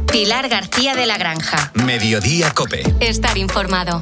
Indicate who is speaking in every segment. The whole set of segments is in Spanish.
Speaker 1: Pilar García de la Granja.
Speaker 2: Mediodía COPE.
Speaker 1: Estar informado.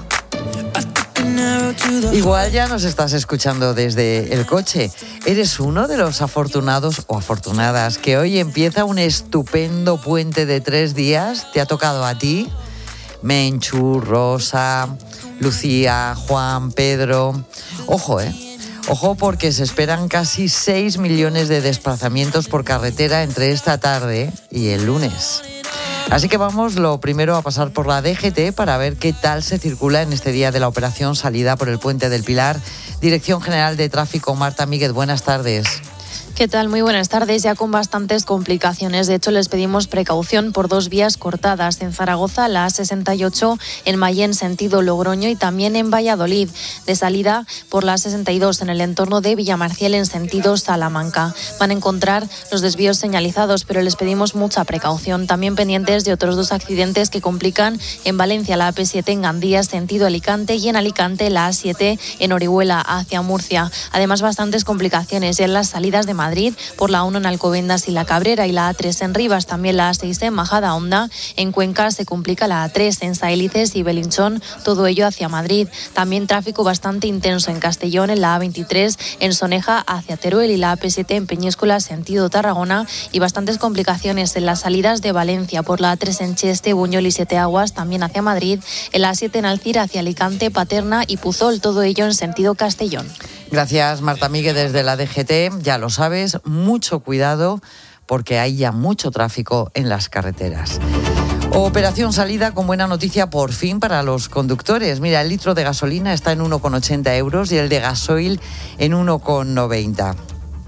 Speaker 3: Igual ya nos estás escuchando desde el coche. ¿Eres uno de los afortunados o afortunadas que hoy empieza un estupendo puente de 3 días? ¿Te ha tocado a ti? Menchu, Rosa, Lucía, Juan, Pedro. Ojo, Ojo, porque se esperan casi 6 millones de desplazamientos por carretera entre esta tarde y el lunes. Así que vamos lo primero a pasar por la DGT para ver qué tal se circula en este día de la operación salida por el Puente del Pilar. Dirección General de Tráfico, Marta Míguez, buenas tardes.
Speaker 4: ¿Qué tal? Muy buenas tardes. Ya con bastantes complicaciones. De hecho, les pedimos precaución por 2 vías cortadas. En Zaragoza, la A68, en Mayén, sentido Logroño, y también en Valladolid. De salida por la A62, en el entorno de Villamarcial, en sentido Salamanca. Van a encontrar los desvíos señalizados, pero les pedimos mucha precaución. También pendientes de otros 2 accidentes que complican en Valencia, la AP7 en Gandía, sentido Alicante, y en Alicante, la A7 en Orihuela, hacia Murcia. Además, bastantes complicaciones ya en las salidas de Madrid, por la 1 en Alcobendas y La Cabrera, y la A3 en Rivas, también la A6 en Majadahonda. En Cuenca se complica la A3 en Saélices y Belinchón, todo ello hacia Madrid. También tráfico bastante intenso en Castellón, en la A23 en Soneja hacia Teruel, y la AP7 en Peñíscola, sentido Tarragona, y bastantes complicaciones en las salidas de Valencia, por la A3 en Cheste, Buñol y Siete Aguas, también hacia Madrid, en la A7 en Alcira hacia Alicante, Paterna y Puzol, todo ello en sentido Castellón.
Speaker 3: Gracias, Marta Míguez, desde la DGT. Ya lo sabes, mucho cuidado porque hay ya mucho tráfico en las carreteras. Operación salida con buena noticia por fin para los conductores. Mira, el litro de gasolina está en 1,80 euros y el de gasoil en 1,90.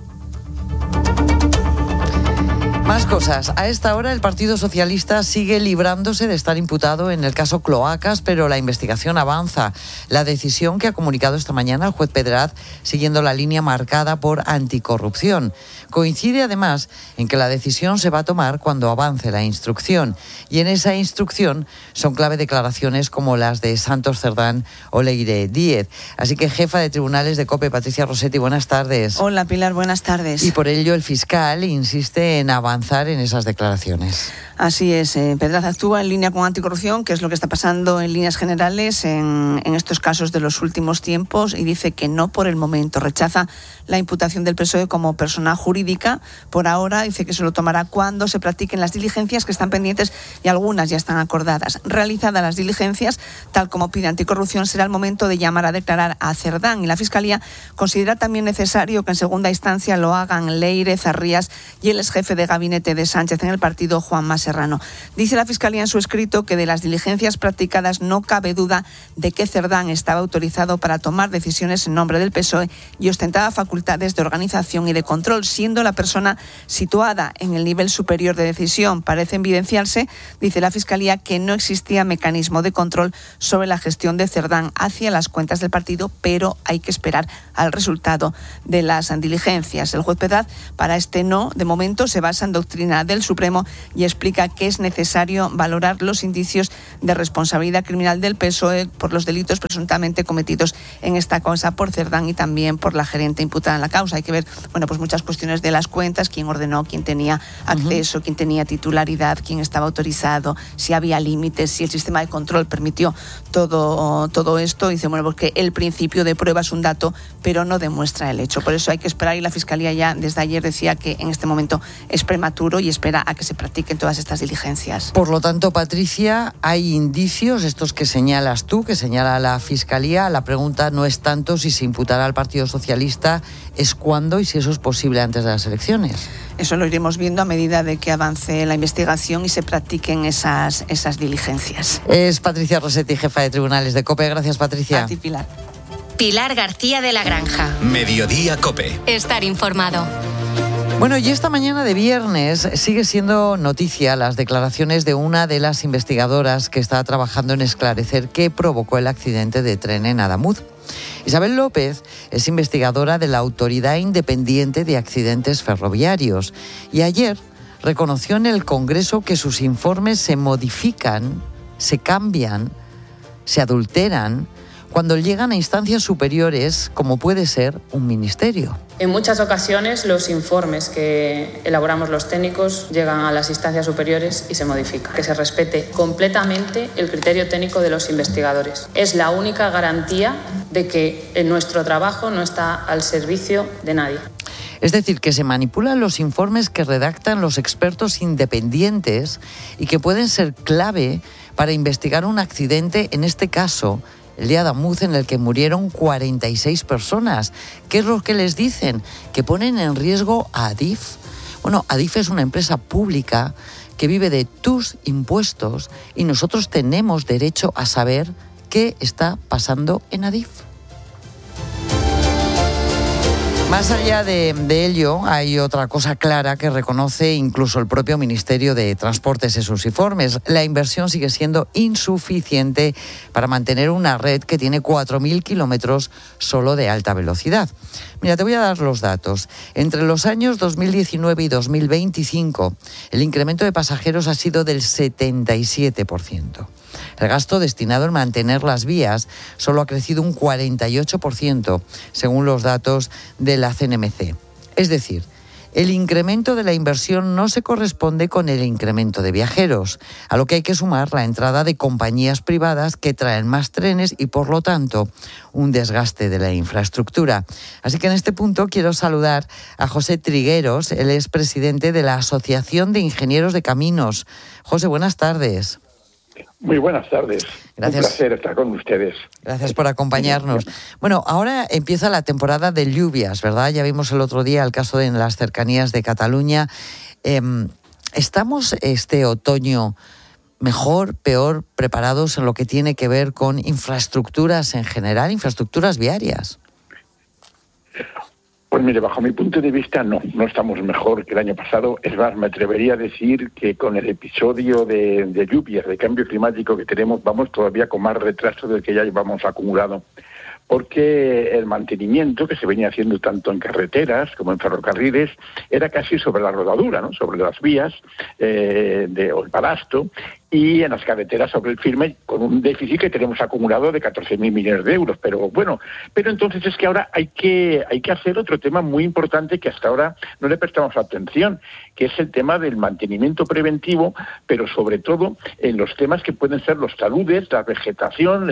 Speaker 3: Más cosas. A esta hora el Partido Socialista sigue librándose de estar imputado en el caso Cloacas, pero la investigación avanza. La decisión que ha comunicado esta mañana el juez Pedraz, siguiendo la línea marcada por anticorrupción. Coincide además en que la decisión se va a tomar cuando avance la instrucción. Y en esa instrucción son clave declaraciones como las de Santos Cerdán o Leire Díez. Así que, jefa de tribunales de COPE, Patricia Rossetti, buenas tardes.
Speaker 5: Hola, Pilar, buenas tardes.
Speaker 3: Y por ello el fiscal insiste en avanzar en esas declaraciones.
Speaker 5: Así es, Pedraz actúa en línea con anticorrupción, que es lo que está pasando en líneas generales en estos casos de los últimos tiempos, y dice que no por el momento. Rechaza la imputación del PSOE como persona jurídica. Por ahora dice que se lo tomará cuando se practiquen las diligencias que están pendientes, y algunas ya están acordadas. Realizadas las diligencias, tal como pide anticorrupción, será el momento de llamar a declarar a Cerdán, y la Fiscalía considera también necesario que en segunda instancia lo hagan Leire, Zarrías y el exjefe de gabinete de Sánchez en el partido, Juanma Serrano. Dice la Fiscalía en su escrito que de las diligencias practicadas no cabe duda de que Cerdán estaba autorizado para tomar decisiones en nombre del PSOE y ostentaba facultades de organización y de control, siendo la persona situada en el nivel superior de decisión. Parece evidenciarse, dice la Fiscalía, que no existía mecanismo de control sobre la gestión de Cerdán hacia las cuentas del partido, pero hay que esperar al resultado de las diligencias. El juez Pedraz, para este no, de momento, se basa en doctrina del Supremo y explica que es necesario valorar los indicios de responsabilidad criminal del PSOE por los delitos presuntamente cometidos en esta causa por Cerdán y también por la gerente imputada en la causa. Hay que ver, pues muchas cuestiones de las cuentas, quién ordenó, quién tenía acceso, quién tenía titularidad, quién estaba autorizado, si había límites, si el sistema de control permitió todo esto. Dice, porque el principio de prueba es un dato, pero no demuestra el hecho. Por eso hay que esperar, y la Fiscalía ya desde ayer decía que en este momento es prematuro y espera a que se practiquen todas estas diligencias.
Speaker 3: Por lo tanto, Patricia, hay indicios, estos que señalas tú, que señala la Fiscalía. La pregunta no es tanto si se imputará al Partido Socialista, es cuándo y si eso es posible antes de las elecciones.
Speaker 5: Eso lo iremos viendo a medida de que avance la investigación y se practiquen esas diligencias.
Speaker 3: Es Patricia Rossetti, jefa de tribunales de COPE. Gracias, Patricia.
Speaker 5: A ti, Pilar.
Speaker 1: Pilar García de la Granja.
Speaker 2: Mediodía COPE.
Speaker 1: Estar informado.
Speaker 3: Bueno, y esta mañana de viernes sigue siendo noticia las declaraciones de una de las investigadoras que está trabajando en esclarecer qué provocó el accidente de tren en Adamuz. Isabel López es investigadora de la Autoridad Independiente de Accidentes Ferroviarios y ayer reconoció en el Congreso que sus informes se modifican, se cambian, se adulteran cuando llegan a instancias superiores, como puede ser un ministerio.
Speaker 6: En muchas ocasiones los informes que elaboramos los técnicos llegan a las instancias superiores y se modifican. Que se respete completamente el criterio técnico de los investigadores. Es la única garantía de que nuestro trabajo no está al servicio de nadie.
Speaker 3: Es decir, que se manipulan los informes que redactan los expertos independientes y que pueden ser clave para investigar un accidente, en este caso, el de Adamuz, en el que murieron 46 personas. ¿Qué es lo que les dicen? Que ponen en riesgo a Adif. Bueno, Adif es una empresa pública que vive de tus impuestos y nosotros tenemos derecho a saber qué está pasando en Adif. Más allá de ello, hay otra cosa clara que reconoce incluso el propio Ministerio de Transportes en sus informes. La inversión sigue siendo insuficiente para mantener una red que tiene 4.000 kilómetros solo de alta velocidad. Mira, te voy a dar los datos. Entre los años 2019 y 2025, el incremento de pasajeros ha sido del 77%. El gasto destinado en mantener las vías solo ha crecido un 48%, según los datos de la CNMC. Es decir, el incremento de la inversión no se corresponde con el incremento de viajeros, a lo que hay que sumar la entrada de compañías privadas que traen más trenes y, por lo tanto, un desgaste de la infraestructura. Así que en este punto quiero saludar a José Trigueros, él es presidente de la Asociación de Ingenieros de Caminos. José, buenas tardes.
Speaker 7: Muy buenas tardes.
Speaker 3: Gracias.
Speaker 7: Un placer estar con ustedes.
Speaker 3: Gracias por acompañarnos. Bueno, ahora empieza la temporada de lluvias, ¿verdad? Ya vimos el otro día el caso en las cercanías de Cataluña. ¿Estamos este otoño mejor, peor preparados en lo que tiene que ver con infraestructuras en general, infraestructuras viarias?
Speaker 7: Pues mire, bajo mi punto de vista no estamos mejor que el año pasado. Es más, me atrevería a decir que con el episodio de lluvias, de cambio climático que tenemos, vamos todavía con más retraso del que ya llevamos acumulado. Porque el mantenimiento que se venía haciendo tanto en carreteras como en ferrocarriles era casi sobre la rodadura, ¿no? Sobre las vías o el balasto, y en las carreteras sobre el firme, con un déficit que tenemos acumulado de 14.000 millones de euros. Pero entonces es que ahora hay que hacer otro tema muy importante que hasta ahora no le prestamos atención, que es el tema del mantenimiento preventivo, pero sobre todo en los temas que pueden ser los taludes, la vegetación,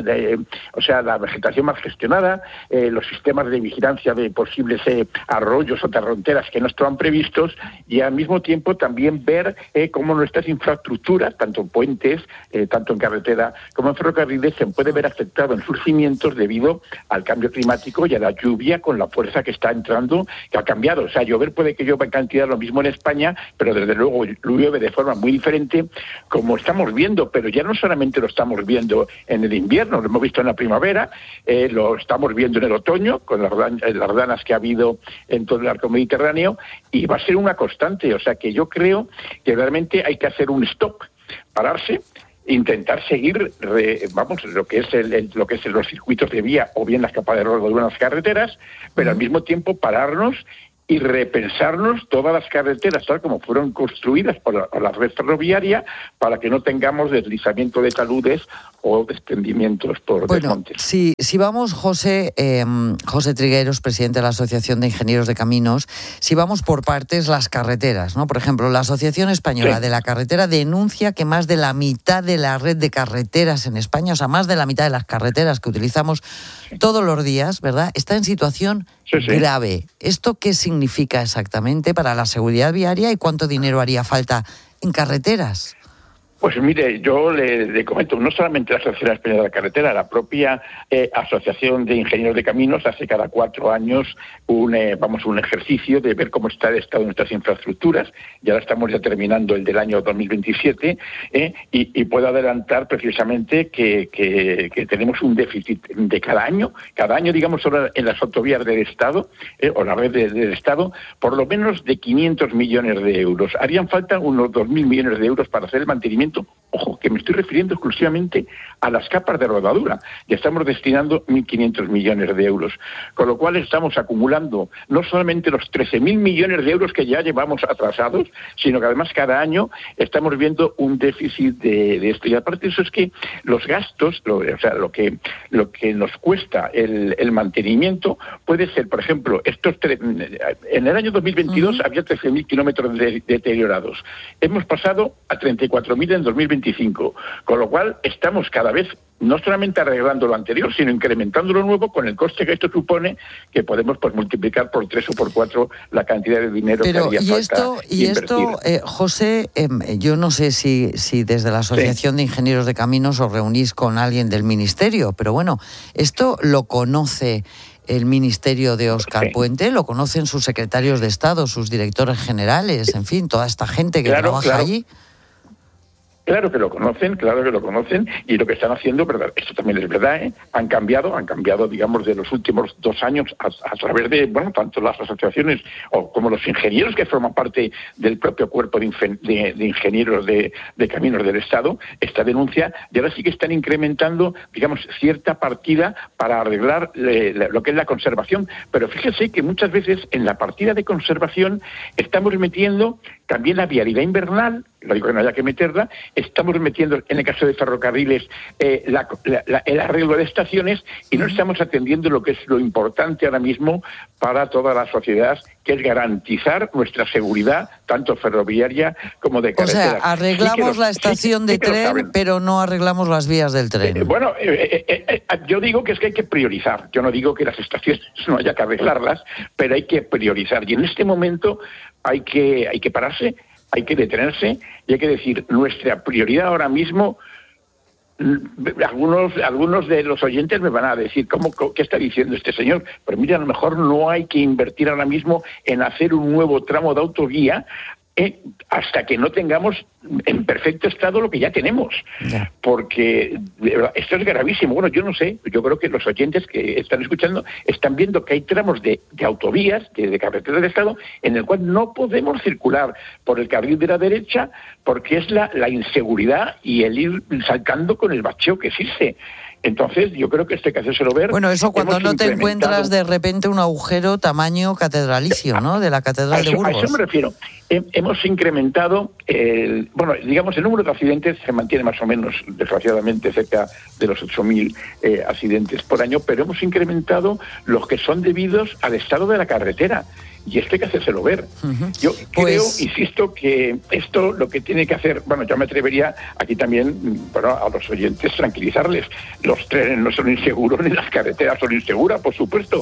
Speaker 7: la vegetación mal gestionada, los sistemas de vigilancia de posibles arroyos o torrenteras que no estaban previstos, y al mismo tiempo también ver cómo nuestras infraestructuras, tanto puentes, tanto en carretera como en ferrocarriles, se puede ver afectado en sus cimientos debido al cambio climático y a la lluvia con la fuerza que está entrando, que ha cambiado. O sea, llover puede que llueva en cantidad lo mismo en España, pero desde luego llueve de forma muy diferente, como estamos viendo, pero ya no solamente lo estamos viendo en el invierno, lo hemos visto en la primavera, lo estamos viendo en el otoño, con las danas que ha habido en todo el arco mediterráneo, y va a ser una constante. O sea que yo creo que realmente hay que hacer un stop, pararse, intentar seguir lo que es los circuitos de vía o bien las capas de rodadura en las carreteras, pero al mismo tiempo pararnos y repensarnos todas las carreteras tal como fueron construidas por la red ferroviaria, para que no tengamos deslizamiento de taludes o desprendimientos por desmontes.
Speaker 3: Si vamos, José Trigueros, presidente de la Asociación de Ingenieros de Caminos, si vamos por partes, las carreteras, ¿no? Por ejemplo, la Asociación Española de la Carretera denuncia que más de la mitad de la red de carreteras en España, o sea, más de la mitad de las carreteras que utilizamos todos los días, ¿verdad?, está en situación grave. ¿Esto qué significa exactamente para la seguridad viaria y cuánto dinero haría falta en carreteras?
Speaker 7: Pues mire, yo le comento, no solamente la Asociación Española de la Carretera, la propia Asociación de Ingenieros de Caminos hace cada 4 años un ejercicio de ver cómo está el estado de nuestras infraestructuras. Ya estamos terminando el del año 2027 y puedo adelantar precisamente que tenemos un déficit de cada año, digamos, solo en las autovías del Estado o la red del Estado, por lo menos de 500 millones de euros. Harían falta unos 2.000 millones de euros para hacer el mantenimiento mantenimiento. Ojo, que me estoy refiriendo exclusivamente a las capas de rodadura. Ya estamos destinando 1.500 millones de euros. Con lo cual estamos acumulando no solamente los 13.000 millones de euros que ya llevamos atrasados, sino que además cada año estamos viendo un déficit de esto. Y aparte de eso es que los gastos, lo que nos cuesta el mantenimiento puede ser, por ejemplo, en el año 2022 había 13.000 kilómetros deteriorados. Hemos pasado a 34.000 en 2025, con lo cual estamos cada vez no solamente arreglando lo anterior, sino incrementando lo nuevo con el coste que esto supone, que podemos multiplicar por 3 o por 4 la cantidad de dinero que haría falta invertir.
Speaker 3: José, yo no sé si desde la Asociación de Ingenieros de Caminos os reunís con alguien del Ministerio, pero bueno, esto lo conoce el Ministerio de Óscar Puente, lo conocen sus secretarios de Estado, sus directores generales, en fin, toda esta gente que trabaja allí.
Speaker 7: Claro que lo conocen, y lo que están haciendo, verdad, esto también es verdad, han cambiado, digamos, de los últimos 2 años a través de, tanto las asociaciones como los ingenieros que forman parte del propio cuerpo de ingenieros de caminos del Estado, esta denuncia, y ahora sí que están incrementando, digamos, cierta partida para arreglar lo que es la conservación. Pero fíjese que muchas veces en la partida de conservación estamos metiendo también la vialidad invernal, no digo que no haya que meterla, estamos metiendo, en el caso de ferrocarriles, el arreglo de estaciones, y no estamos atendiendo lo que es lo importante ahora mismo para toda la sociedad, que es garantizar nuestra seguridad, tanto ferroviaria como de carretera.
Speaker 3: O sea, arreglamos la estación de tren, pero no arreglamos las vías del tren.
Speaker 7: Yo digo que es que hay que priorizar. Yo no digo que las estaciones no haya que arreglarlas, pero hay que priorizar. Y en este momento hay que pararse, hay que detenerse y hay que decir, nuestra prioridad ahora mismo, algunos de los oyentes me van a decir, ¿qué está diciendo este señor? Pero mira, a lo mejor no hay que invertir ahora mismo en hacer un nuevo tramo de autovía hasta que no tengamos en perfecto estado lo que ya tenemos. Ya. Porque esto es gravísimo. Bueno, yo no sé, yo creo que los oyentes que están escuchando están viendo que hay tramos de autovías, de carreteras de Estado, en el cual no podemos circular por el carril de la derecha porque es la inseguridad y el ir saltando con el bacheo que existe. Entonces, yo creo que esto hay que hacérselo ver.
Speaker 3: Bueno, eso cuando no te encuentras de repente un agujero tamaño catedralicio, ¿no?, de la Catedral de Burgos.
Speaker 7: A eso me refiero. Hemos incrementado, el número de accidentes se mantiene más o menos, desgraciadamente, cerca de los 8.000 accidentes por año, pero hemos incrementado los que son debidos al estado de la carretera. Y esto hay que hacérselo ver. Uh-huh. Yo creo, insisto, que esto lo que tiene que hacer, yo me atrevería aquí también, a los oyentes tranquilizarles. Los trenes no son inseguros, ni las carreteras son inseguras, por supuesto.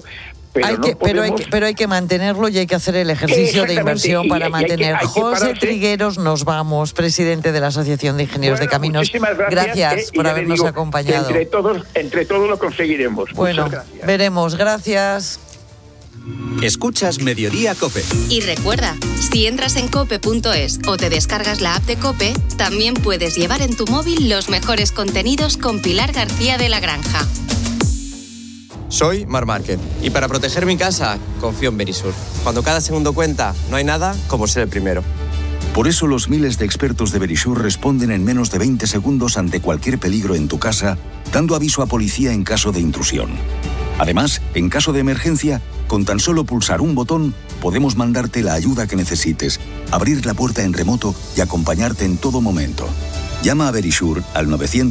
Speaker 3: Pero hay que mantenerlo y hay que hacer el ejercicio de inversión para mantener. José Trigueros, nos vamos, presidente de la Asociación de Ingenieros de Caminos.
Speaker 7: Gracias
Speaker 3: por habernos acompañado.
Speaker 7: Entre todos lo conseguiremos.
Speaker 3: Bueno, veremos. Gracias.
Speaker 2: Escuchas Mediodía COPE.
Speaker 1: Y recuerda, si entras en cope.es o te descargas la app de COPE, también puedes llevar en tu móvil los mejores contenidos con Pilar García de la Granja.
Speaker 8: Soy Marc Márquez y para proteger mi casa confío en Verisur. Cuando cada segundo cuenta, no hay nada como ser el primero.
Speaker 9: Por eso los miles de expertos de Verisur responden en menos de 20 segundos ante cualquier peligro en tu casa, dando aviso a policía en caso de intrusión. Además, en caso de emergencia, con tan solo pulsar un botón, podemos mandarte la ayuda que necesites, abrir la puerta en remoto y acompañarte en todo momento. Llama a Verisur al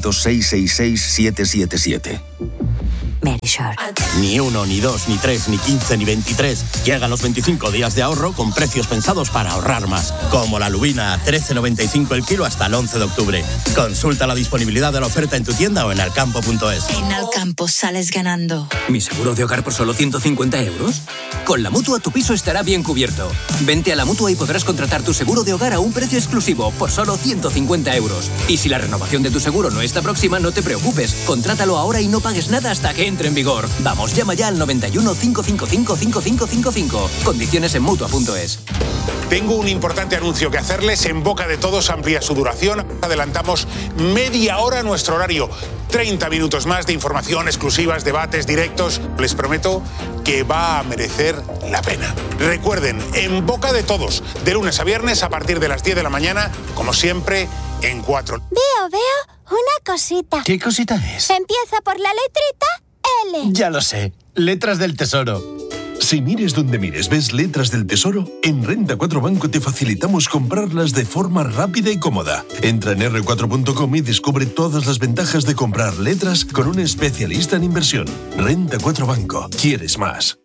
Speaker 9: 900-666-777.
Speaker 10: Verisur. Ni 1, ni 2, ni 3, ni 15, ni 23. Llegan los 25 días de ahorro con precios pensados para ahorrar más. Como la lubina a 13,95 el kilo hasta el 11 de octubre. Consulta la disponibilidad de la oferta en tu tienda o en alcampo.es.
Speaker 11: En Alcampo sales ganando.
Speaker 12: ¿Mi seguro de hogar por solo 150 euros? Con la Mutua tu piso estará bien cubierto. Vente a la Mutua y podrás contratar tu seguro de hogar a un precio exclusivo por solo 150 euros. Y si la renovación de tu seguro no está próxima, no te preocupes. Contrátalo ahora y no pagues nada hasta que entre en vigor. Vamos, llama ya al 91 555 5555. Condiciones en Mutua.es.
Speaker 13: Tengo un importante anuncio que hacerles. En boca de todos amplía su duración. Adelantamos media hora nuestro horario. 30 minutos más de información, exclusivas, debates, directos. Les prometo que va a merecer la pena. Recuerden, En boca de todos, de lunes a viernes a partir de las 10 de la mañana, como siempre, en 4.
Speaker 14: Veo una cosita.
Speaker 15: ¿Qué cosita es?
Speaker 14: Empieza por la letrita L.
Speaker 15: Ya lo sé, letras del tesoro.
Speaker 16: Si mires donde mires, ves letras del tesoro, en Renta 4 Banco te facilitamos comprarlas de forma rápida y cómoda. Entra en r4.com y descubre todas las ventajas de comprar letras con un especialista en inversión. Renta 4 Banco. ¿Quieres más?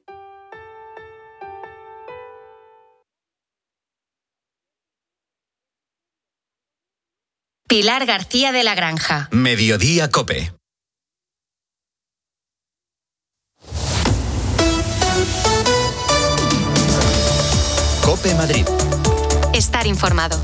Speaker 1: Pilar García de la Granja.
Speaker 2: Mediodía COPE. COPE Madrid.
Speaker 1: Estar informado.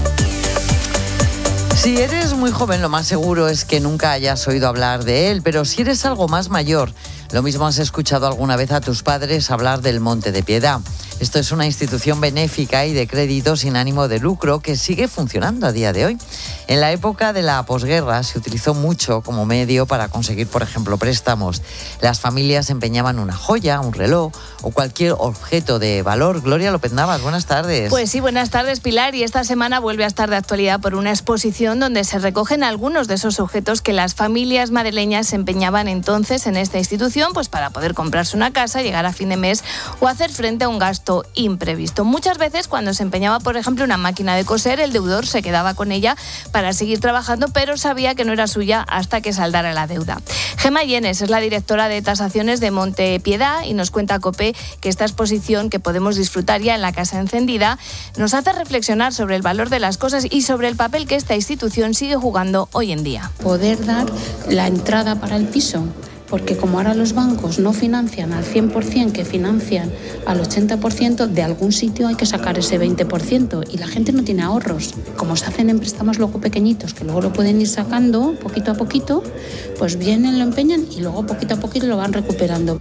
Speaker 3: Si eres muy joven, lo más seguro es que nunca hayas oído hablar de él, pero si eres algo más mayor, lo mismo has escuchado alguna vez a tus padres hablar del Monte de Piedad. Esto es una institución benéfica y de crédito sin ánimo de lucro que sigue funcionando a día de hoy. En la época de la posguerra se utilizó mucho como medio para conseguir, por ejemplo, préstamos. Las familias empeñaban una joya, un reloj o cualquier objeto de valor. Gloria López Navas, buenas tardes.
Speaker 17: Pues sí, buenas tardes, Pilar. Y esta semana vuelve a estar de actualidad por una exposición donde se recogen algunos de esos objetos que las familias madrileñas se empeñaban entonces en esta institución, pues para poder comprarse una casa, llegar a fin de mes o hacer frente a un gasto imprevisto. Muchas veces cuando se empeñaba, por ejemplo, una máquina de coser, el deudor se quedaba con ella para seguir trabajando, pero sabía que no era suya hasta que saldara la deuda. Gemma Llenes es la directora de tasaciones de Monte Piedad y nos cuenta a COPE que esta exposición que podemos disfrutar ya en la Casa Encendida nos hace reflexionar sobre el valor de las cosas y sobre el papel que esta institución sigue jugando hoy en día.
Speaker 18: Poder dar la entrada para el piso. Porque como ahora los bancos no financian al 100%, que financian al 80%, de algún sitio hay que sacar ese 20% y la gente no tiene ahorros. Como se hacen en préstamos luego pequeñitos, que luego lo pueden ir sacando poquito a poquito, pues vienen, lo empeñan y luego poquito a poquito lo van recuperando.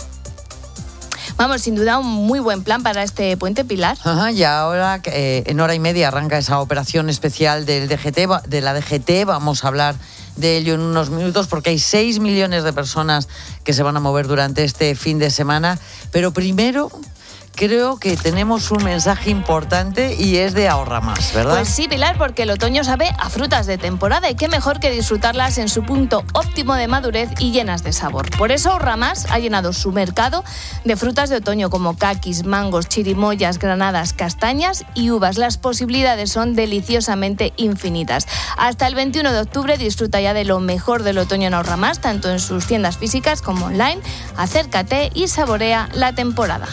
Speaker 17: Vamos, sin duda, un muy buen plan para este puente, Pilar.
Speaker 3: Ajá, y ahora en hora y media arranca esa operación especial de la DGT. Vamos a hablar de ello en unos minutos porque hay 6 millones de personas que se van a mover durante este fin de semana. Pero primero creo que tenemos un mensaje importante y es de Ahorra Más, ¿verdad?
Speaker 17: Pues sí, Pilar, porque el otoño sabe a frutas de temporada y qué mejor que disfrutarlas en su punto óptimo de madurez y llenas de sabor. Por eso Ahorra Más ha llenado su mercado de frutas de otoño como caquis, mangos, chirimoyas, granadas, castañas y uvas. Las posibilidades son deliciosamente infinitas. Hasta el 21 de octubre disfruta ya de lo mejor del otoño en Ahorra Más, tanto en sus tiendas físicas como online. Acércate y saborea la temporada.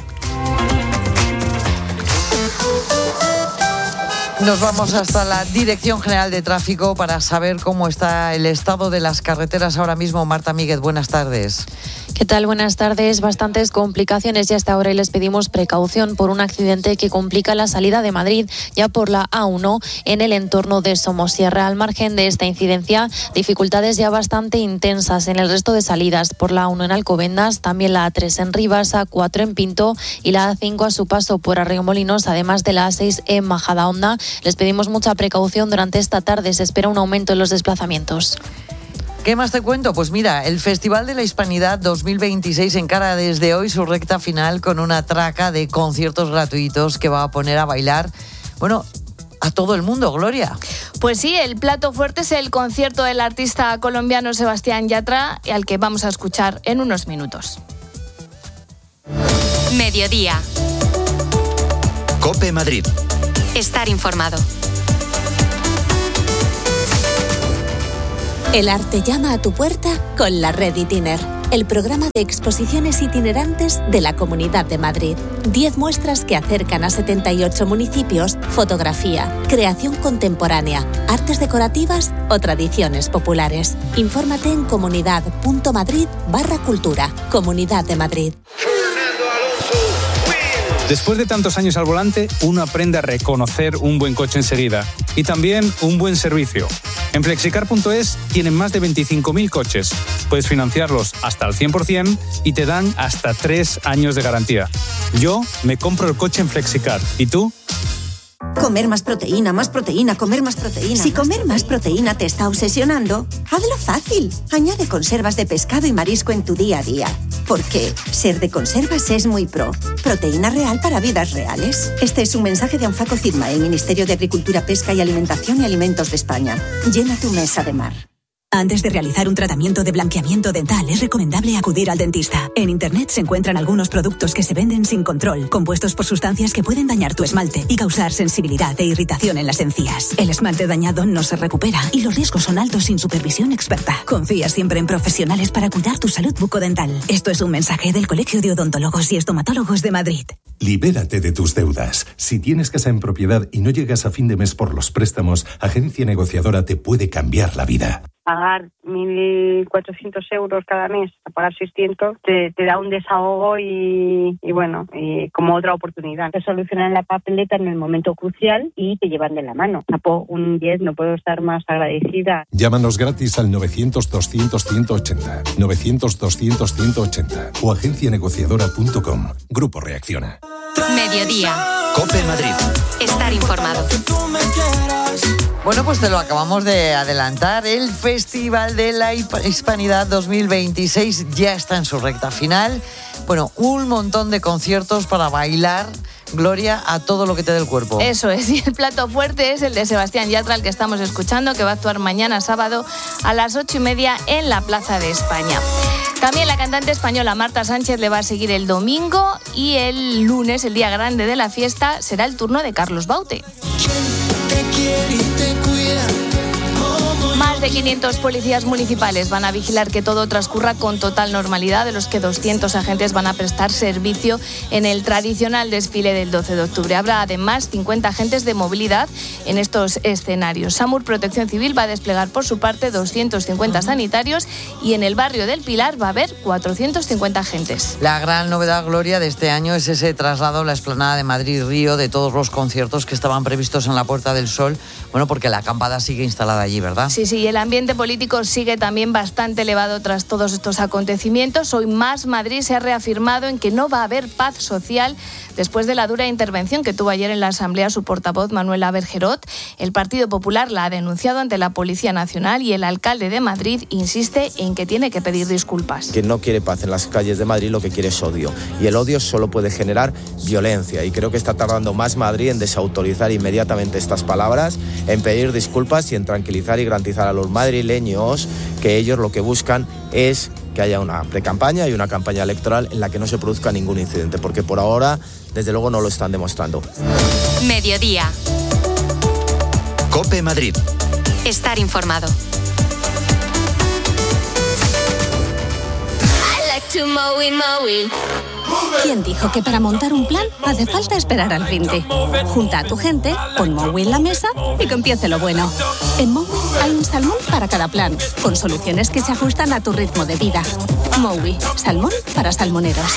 Speaker 3: Nos vamos hasta la Dirección General de Tráfico para saber cómo está el estado de las carreteras ahora mismo. Marta Míguez, buenas tardes.
Speaker 4: ¿Qué tal? Buenas tardes. Bastantes complicaciones y hasta ahora y les pedimos precaución por un accidente que complica la salida de Madrid ya por la A1 en el entorno de Somosierra. Al margen de esta incidencia, dificultades ya bastante intensas en el resto de salidas por la A1 en Alcobendas, también la A3 en Rivas, A4 en Pinto y la A5 a su paso por Arregomolinos, además de la A6 en Majadahonda. Les pedimos mucha precaución durante esta tarde. Se espera un aumento en los desplazamientos.
Speaker 3: ¿Qué más te cuento? Pues mira, el Festival de la Hispanidad 2026 encara desde hoy su recta final con una traca de conciertos gratuitos que va a poner a bailar, bueno, a todo el mundo, Gloria.
Speaker 17: Pues sí, el plato fuerte es el concierto del artista colombiano Sebastián Yatra, al que vamos a escuchar en unos minutos.
Speaker 1: Mediodía.
Speaker 2: COPE Madrid.
Speaker 1: Estar informado.
Speaker 11: El arte llama a tu puerta con la Red Itiner, el programa de exposiciones itinerantes de la Comunidad de Madrid. 10 muestras que acercan a 78 municipios, fotografía, creación contemporánea, artes decorativas o tradiciones populares. Infórmate en comunidad.madrid/cultura. Comunidad de Madrid.
Speaker 19: Después de tantos años al volante, uno aprende a reconocer un buen coche enseguida y también un buen servicio. En Flexicar.es tienen más de 25.000 coches. Puedes financiarlos hasta al 100% y te dan hasta 3 años de garantía. Yo me compro el coche en Flexicar. ¿Y tú?
Speaker 20: Comer más proteína, comer más proteína. Si comer más proteína te está obsesionando, hazlo fácil. Añade conservas de pescado y marisco en tu día a día. Porque ser de conservas es muy pro. Proteína real para vidas reales. Este es un mensaje de Anfaco CIDMA, el Ministerio de Agricultura, Pesca y Alimentación y Alimentos de España. Llena tu mesa de mar.
Speaker 21: Antes de realizar un tratamiento de blanqueamiento dental, es recomendable acudir al dentista. En Internet se encuentran algunos productos que se venden sin control, compuestos por sustancias que pueden dañar tu esmalte y causar sensibilidad e irritación en las encías. El esmalte dañado no se recupera y los riesgos son altos sin supervisión experta. Confía siempre en profesionales para cuidar tu salud bucodental. Esto es un mensaje del Colegio de Odontólogos y Estomatólogos de Madrid.
Speaker 22: Libérate de tus deudas. Si tienes casa en propiedad y no llegas a fin de mes por los préstamos, Agencia Negociadora te puede cambiar la vida.
Speaker 23: Pagar 1.400 euros cada mes, a pagar 600, te da un desahogo y como otra oportunidad. Te solucionan la papeleta en el momento crucial y te llevan de la mano. Tapo un 10, no puedo estar más agradecida.
Speaker 22: Llámanos gratis al 900-200-180, 900-200-180 o agencianegociadora.com. Grupo Reacciona.
Speaker 1: Mediodía.
Speaker 2: COPE Madrid.
Speaker 1: Estar informado.
Speaker 3: Bueno, pues te lo acabamos de adelantar. El Festival de la Hispanidad 2026 ya está en su recta final. Bueno, un montón de conciertos para bailar, Gloria, a todo lo que te dé el cuerpo.
Speaker 17: Eso es, y el plato fuerte es el de Sebastián Yatra, el que estamos escuchando, que va a actuar mañana sábado a las 8:30 en la Plaza de España. También la cantante española Marta Sánchez le va a seguir el domingo y el lunes, el día grande de la fiesta, será el turno de Carlos Baute. Más de 500 policías municipales van a vigilar que todo transcurra con total normalidad, de los que 200 agentes van a prestar servicio en el tradicional desfile del 12 de octubre. Habrá además 50 agentes de movilidad en estos escenarios. SAMUR Protección Civil va a desplegar por su parte 250 sanitarios y en el barrio del Pilar va a haber 450 agentes.
Speaker 3: La gran novedad, Gloria, de este año es ese traslado a la explanada de Madrid-Río de todos los conciertos que estaban previstos en la Puerta del Sol. Bueno, porque la acampada sigue instalada allí, ¿verdad?
Speaker 17: Sí, el ambiente político sigue también bastante elevado tras todos estos acontecimientos. Hoy Más Madrid se ha reafirmado en que no va a haber paz social después de la dura intervención que tuvo ayer en la Asamblea su portavoz Manuela Bergerot. El Partido Popular la ha denunciado ante la Policía Nacional y el alcalde de Madrid insiste en que tiene que pedir disculpas.
Speaker 24: Que no quiere paz en las calles de Madrid, lo que quiere es odio. Y el odio solo puede generar violencia. Y creo que está tardando Más Madrid en desautorizar inmediatamente estas palabras, en pedir disculpas y en tranquilizar y garantizar a los madrileños que ellos lo que buscan es que haya una precampaña y una campaña electoral en la que no se produzca ningún incidente, porque por ahora, desde luego, no lo están demostrando.
Speaker 1: Mediodía.
Speaker 2: COPE Madrid.
Speaker 1: Estar informado.
Speaker 11: ¿Quién dijo que para montar un plan hace falta esperar al 20? Junta a tu gente, pon Mowi en la mesa y que empiece lo bueno. En Mowi hay un salmón para cada plan, con soluciones que se ajustan a tu ritmo de vida. Mowi, salmón para salmoneros.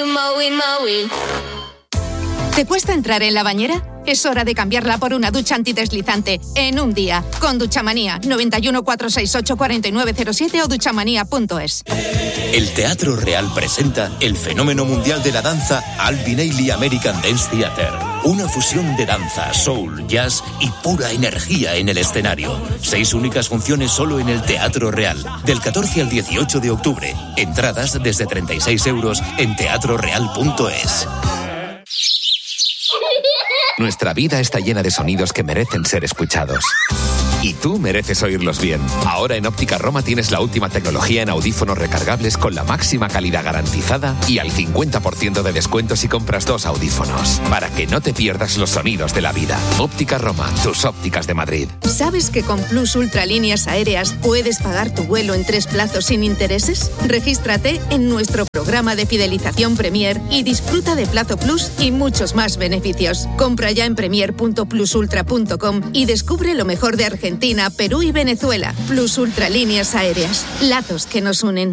Speaker 25: ¿Te cuesta entrar en la bañera? Es hora de cambiarla por una ducha antideslizante en un día. Con Duchamanía, 91 468 4907 o duchamanía.es.
Speaker 26: El Teatro Real presenta el fenómeno mundial de la danza Alvin Ailey American Dance Theater. Una fusión de danza, soul, jazz y pura energía en el escenario. 6 únicas funciones solo en el Teatro Real. Del 14 al 18 de octubre. Entradas desde 36 euros en teatroreal.es.
Speaker 27: Nuestra vida está llena de sonidos que merecen ser escuchados. Y tú mereces oírlos bien. Ahora en Óptica Roma tienes la última tecnología en audífonos recargables con la máxima calidad garantizada y al 50% de descuento si compras 2 audífonos. Para que no te pierdas los sonidos de la vida. Óptica Roma, tus ópticas de Madrid.
Speaker 25: ¿Sabes que con Plus Ultra Líneas Aéreas puedes pagar tu vuelo en 3 plazos sin intereses? Regístrate en nuestro programa de fidelización Premier y disfruta de Plazo Plus y muchos más beneficios. Compra ya en premier.plusultra.com y descubre lo mejor de Argentina, Perú y Venezuela. Plus Ultra Líneas Aéreas. Lazos que nos unen.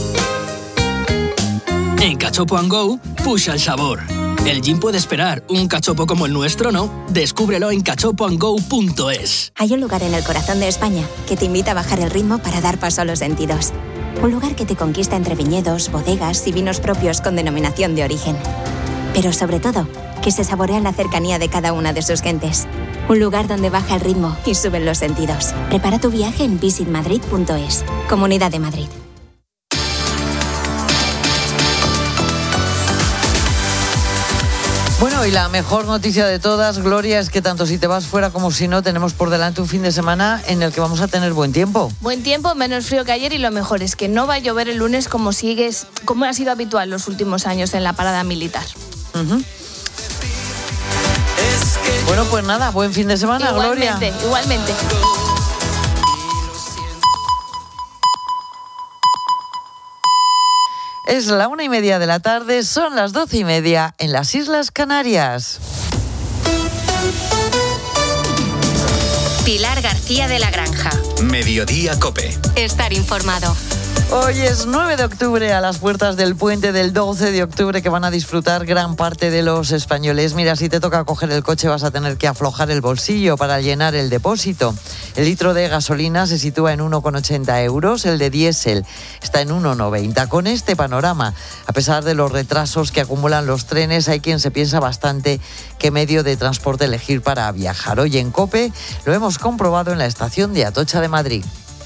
Speaker 28: En Cachopo & Go, pusha el sabor. El gin puede esperar, un cachopo como el nuestro no. Descúbrelo en cachopoandgo.es.
Speaker 29: Hay un lugar en el corazón de España que te invita a bajar el ritmo para dar paso a los sentidos. Un lugar que te conquista entre viñedos, bodegas y vinos propios con denominación de origen. Pero sobre todo, que se saborea en la cercanía de cada una de sus gentes. Un lugar donde baja el ritmo y suben los sentidos. Prepara tu viaje en visitmadrid.es. Comunidad de Madrid.
Speaker 3: Bueno, y la mejor noticia de todas, Gloria, es que tanto si te vas fuera como si no, tenemos por delante un fin de semana en el que vamos a tener buen tiempo.
Speaker 17: Buen tiempo, menos frío que ayer, y lo mejor es que no va a llover el lunes como ha sido habitual los últimos años en la parada militar.
Speaker 3: Uh-huh. Bueno, pues nada, buen fin de semana, Gloria.
Speaker 17: Igualmente.
Speaker 3: Es la 1:30 de la tarde, son las 12:30 en las Islas Canarias.
Speaker 1: Pilar García de la Granja.
Speaker 2: Mediodía COPE.
Speaker 1: Estar informado.
Speaker 3: Hoy es 9 de octubre, a las puertas del puente del 12 de octubre que van a disfrutar gran parte de los españoles. Mira, si te toca coger el coche vas a tener que aflojar el bolsillo para llenar el depósito. El litro de gasolina se sitúa en 1,80 euros, el de diésel está en 1,90. Con este panorama, a pesar de los retrasos que acumulan los trenes, hay quien se piensa bastante qué medio de transporte elegir para viajar. Hoy en COPE lo hemos comprobado en la estación de Atocha de Madrid.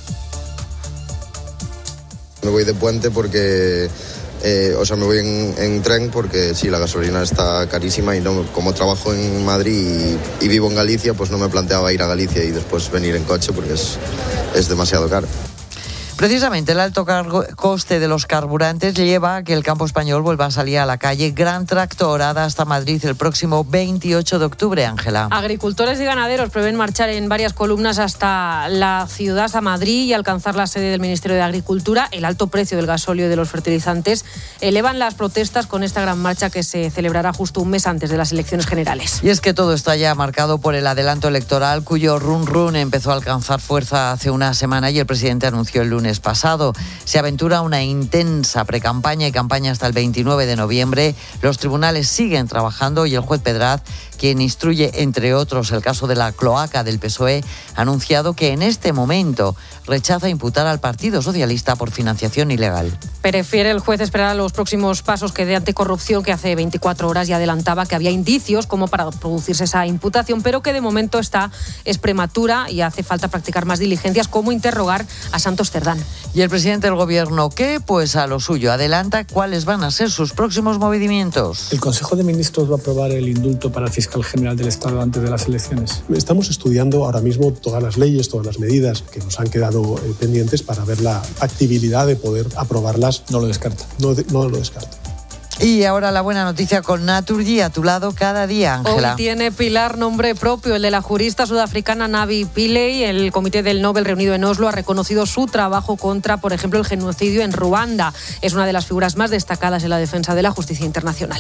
Speaker 5: Me voy de puente porque, me voy en tren porque sí, la gasolina está carísima y no, como trabajo en Madrid y vivo en Galicia, pues no me planteaba ir a Galicia y después venir en coche porque es demasiado caro.
Speaker 3: Precisamente el alto coste de los carburantes lleva a que el campo español vuelva a salir a la calle. Gran tractorada hasta Madrid el próximo 28 de octubre, Ángela.
Speaker 6: Agricultores y ganaderos prevén marchar en varias columnas hasta la ciudad, hasta Madrid, y alcanzar la sede del Ministerio de Agricultura. El alto precio del gasóleo y de los fertilizantes elevan las protestas con esta gran marcha que se celebrará justo un mes antes de las elecciones generales.
Speaker 3: Y es que todo está ya marcado por el adelanto electoral, cuyo run empezó a alcanzar fuerza hace una semana y el presidente anunció el lunes pasado. Se aventura una intensa precampaña y campaña hasta el 29 de noviembre. Los tribunales siguen trabajando y el juez Pedraz, quien instruye, entre otros, el caso de la cloaca del PSOE, ha anunciado que en este momento rechaza imputar al Partido Socialista por financiación ilegal.
Speaker 6: Prefiere el juez esperar a los próximos pasos que dé Anticorrupción, que hace 24 horas ya adelantaba que había indicios como para producirse esa imputación, pero que de momento es prematura y hace falta practicar más diligencias, como interrogar a Santos Cerdán.
Speaker 3: Y el presidente del Gobierno, ¿qué? Pues a lo suyo. Adelanta cuáles van a ser sus próximos movimientos.
Speaker 7: El Consejo de Ministros va a aprobar el indulto para el fiscal general del Estado antes de las elecciones. Estamos estudiando ahora mismo todas las leyes, todas las medidas que nos han quedado pendientes para ver la factibilidad de poder aprobarlas. No lo descarto. No lo descarto.
Speaker 3: Y ahora la buena noticia con Naturgy a tu lado cada día, Ángela.
Speaker 6: Hoy tiene Pilar nombre propio, el de la jurista sudafricana Navi Pillay. El Comité del Nobel reunido en Oslo ha reconocido su trabajo contra, por ejemplo, el genocidio en Ruanda. Es una de las figuras más destacadas en la defensa de la justicia internacional.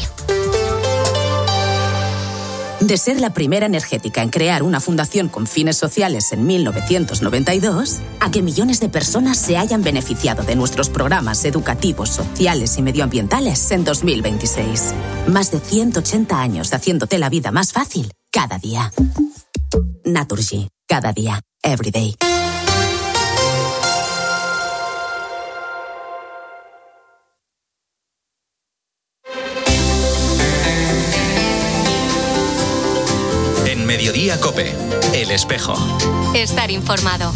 Speaker 8: De ser la primera energética en crear una fundación con fines sociales en 1992, a que millones de personas se hayan beneficiado de nuestros programas educativos, sociales y medioambientales en 2026. Más de 180 años haciéndote la vida más fácil cada día. Naturgy, cada día, every day.
Speaker 2: Mediodía COPE. El Espejo.
Speaker 1: Estar informado.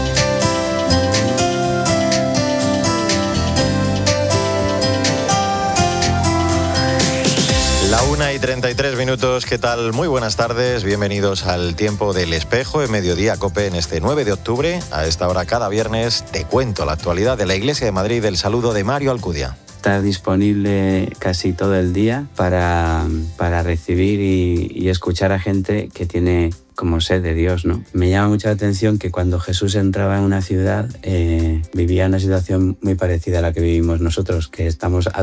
Speaker 9: La 1:33, ¿qué tal? Muy buenas tardes, bienvenidos al Tiempo del Espejo en Mediodía COPE en este 9 de octubre. A esta hora cada viernes te cuento la actualidad de la Iglesia de Madrid. El saludo de Mario Alcudia.
Speaker 10: Estar disponible casi todo el día para recibir y escuchar a gente que tiene como sed de Dios, ¿no? Me llama mucho la atención que cuando Jesús entraba en una ciudad vivía una situación muy parecida a la que vivimos nosotros, que estamos